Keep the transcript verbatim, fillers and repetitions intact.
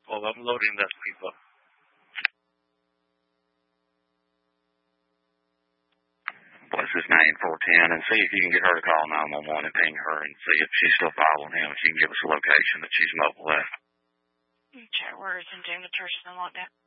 Well, I'm loading that people. What's his name, four ten, and see if you can get her to call nine one one and ping her and see if she's still following him, if she can give us a location that she's mobile at. Okay, where is in June the church and like that?